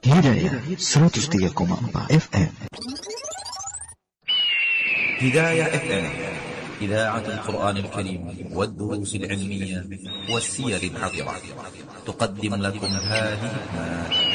Hidayah 103,4 FM. هداية FM إذاعة القرآن الكريم والدروس العلمية والسير الحاضرة تقدم لكم هذه